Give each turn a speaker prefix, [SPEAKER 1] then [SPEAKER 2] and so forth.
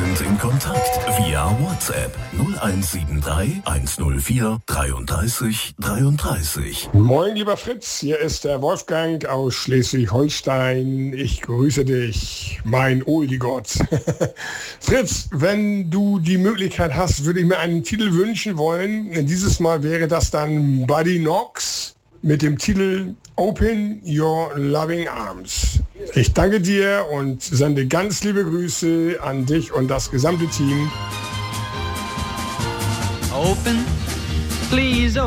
[SPEAKER 1] sind in Kontakt via WhatsApp 0173 104 33 33.
[SPEAKER 2] Moin, lieber Fritz, hier ist der Wolfgang aus Schleswig-Holstein. Ich grüße dich, mein Oldie-Gott. Fritz, wenn du die Möglichkeit hast, würde ich mir einen Titel wünschen wollen. Dieses Mal wäre das dann Buddy Knox mit dem Titel Open Your Loving Arms. Ich danke dir und sende ganz liebe Grüße an dich und das gesamte Team.
[SPEAKER 3] Open, please